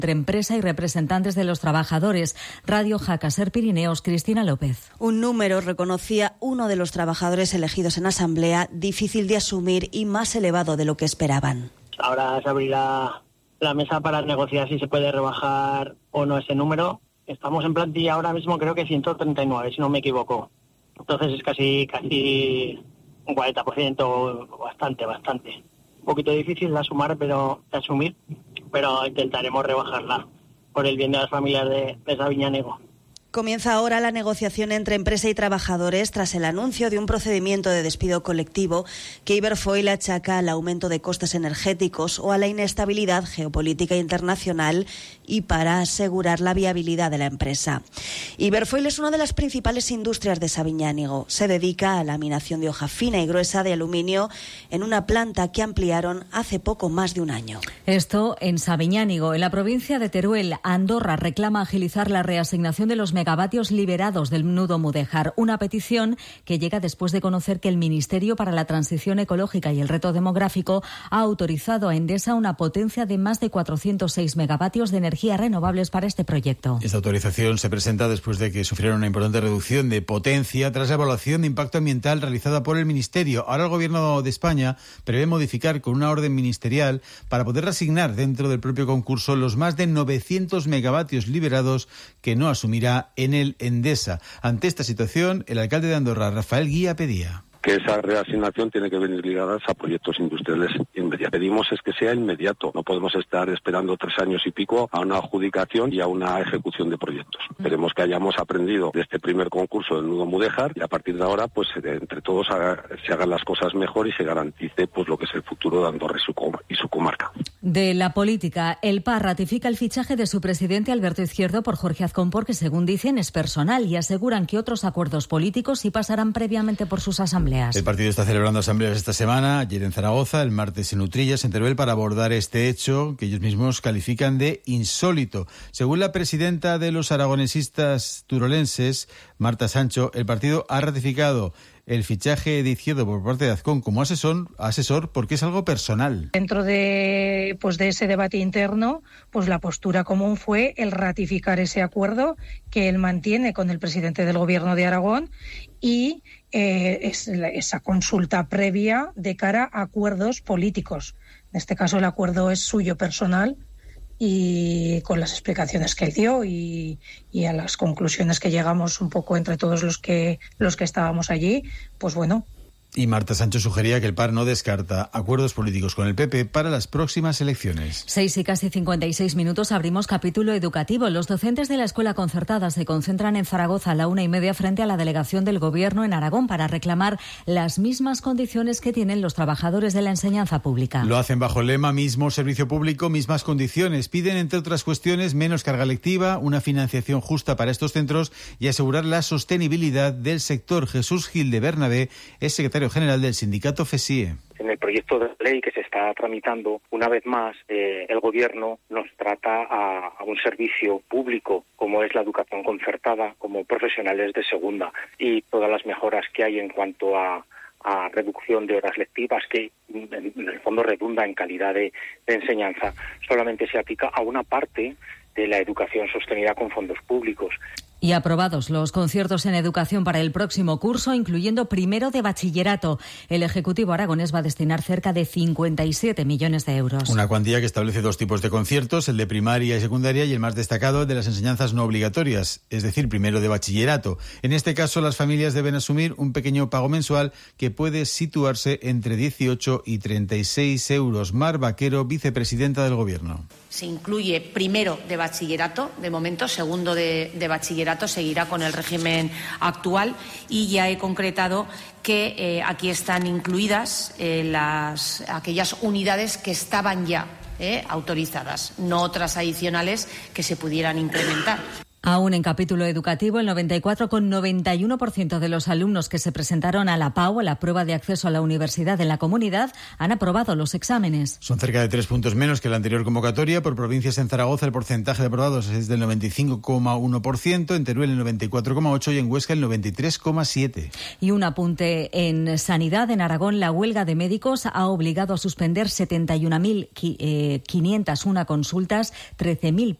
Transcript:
entre empresa y representantes de los trabajadores. Radio Jaca Ser Pirineos, Cristina López. Un número, reconocía uno de los trabajadores elegidos en asamblea, difícil de asumir y más elevado de lo que esperaban. Ahora se abrirá la mesa para negociar si se puede rebajar o no ese número. Estamos en plantilla ahora mismo, creo que 139, si no me equivoco. Entonces es casi un 40%, bastante. Un poquito difícil de asumir, pero intentaremos rebajarla por el bien de las familias de Sabiñánigo. Comienza ahora la negociación entre empresa y trabajadores tras el anuncio de un procedimiento de despido colectivo que Iberfoil achaca al aumento de costes energéticos o a la inestabilidad geopolítica internacional y para asegurar la viabilidad de la empresa. Iberfoil es una de las principales industrias de Sabiñánigo. Se dedica a la laminación de hoja fina y gruesa de aluminio en una planta que ampliaron hace poco más de un año. Esto en Sabiñánigo. En la provincia de Teruel, Andorra reclama agilizar la reasignación de los megavatios liberados del nudo Mudéjar, una petición que llega después de conocer que el Ministerio para la Transición Ecológica y el Reto Demográfico ha autorizado a Endesa una potencia de más de 406 megavatios de energías renovables para este proyecto. Esta autorización se presenta después de que sufrieron una importante reducción de potencia tras la evaluación de impacto ambiental realizada por el Ministerio. Ahora el Gobierno de España prevé modificar con una orden ministerial para poder reasignar dentro del propio concurso los más de 900 megavatios liberados que no asumirá en el Endesa. Ante esta situación, el alcalde de Andorra, Rafael Guía, pedía que esa reasignación tiene que venir ligada a proyectos industriales inmediatos. Pedimos es que sea inmediato. No podemos estar esperando 3 años y pico a una adjudicación y a una ejecución de proyectos. Esperemos que hayamos aprendido de este primer concurso del nudo Mudéjar y a partir de ahora, pues entre todos se hagan las cosas mejor y se garantice pues lo que es el futuro de Andorra y su comarca. De la política, el PAR ratifica el fichaje de su presidente Alberto Izquierdo por Jorge Azcómpor, que según dicen es personal, y aseguran que otros acuerdos políticos sí pasarán previamente por sus asambleas. El partido está celebrando asambleas esta semana, ayer en Zaragoza, el martes en Utrillas, en Teruel, para abordar este hecho que ellos mismos califican de insólito. Según la presidenta de los aragonesistas turolenses, Marta Sancho, el partido ha ratificado el fichaje de Izquierdo por parte de Azcón como asesor porque es algo personal. Dentro de ese debate interno, pues la postura común fue el ratificar ese acuerdo que él mantiene con el presidente del Gobierno de Aragón y esa consulta previa de cara a acuerdos políticos. En este caso el acuerdo es suyo personal y con las explicaciones que él dio y a las conclusiones que llegamos un poco entre todos los que estábamos allí, pues bueno. Y Marta Sancho sugería que el PAR no descarta acuerdos políticos con el PP para las próximas elecciones. 6 y casi 56 minutos, abrimos capítulo educativo. Los docentes de la escuela concertada se concentran en Zaragoza a la 1:30 frente a la delegación del Gobierno en Aragón para reclamar las mismas condiciones que tienen los trabajadores de la enseñanza pública. Lo hacen bajo el lema mismo servicio público, mismas condiciones. Piden, entre otras cuestiones, menos carga lectiva, una financiación justa para estos centros y asegurar la sostenibilidad del sector. Jesús Gil de Bernabé es secretario general del sindicato FESIE. En el proyecto de ley que se está tramitando, una vez más, el Gobierno nos trata a un servicio público, como es la educación concertada, como profesionales de segunda, y todas las mejoras que hay en cuanto a reducción de horas lectivas, que en el fondo redunda en calidad de enseñanza, solamente se aplica a una parte de la educación sostenida con fondos públicos. Y aprobados los conciertos en educación para el próximo curso, incluyendo primero de bachillerato. El Ejecutivo aragonés va a destinar cerca de 57 millones de euros. Una cuantía que establece 2 tipos de conciertos, el de primaria y secundaria y el más destacado, el de las enseñanzas no obligatorias, es decir, primero de bachillerato. En este caso, las familias deben asumir un pequeño pago mensual que puede situarse entre 18 y 36 euros. Mar Vaquero, vicepresidenta del Gobierno. Se incluye primero de bachillerato, de momento, segundo de bachillerato seguirá con el régimen actual y ya he concretado que aquí están incluidas aquellas unidades que estaban ya autorizadas, no otras adicionales que se pudieran incrementar. Aún en capítulo educativo, el 94,91% de los alumnos que se presentaron a la PAU, la prueba de acceso a la universidad en la comunidad, han aprobado los exámenes. Son cerca de 3 puntos menos que la anterior convocatoria. Por provincias, en Zaragoza el porcentaje de aprobados es del 95,1%, en Teruel el 94,8% y en Huesca el 93,7%. Y un apunte en sanidad. En Aragón, la huelga de médicos ha obligado a suspender 71.501 consultas, 13.000